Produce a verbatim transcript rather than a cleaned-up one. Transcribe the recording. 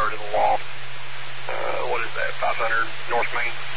to the loft. Uh, what is that, five hundred North Main?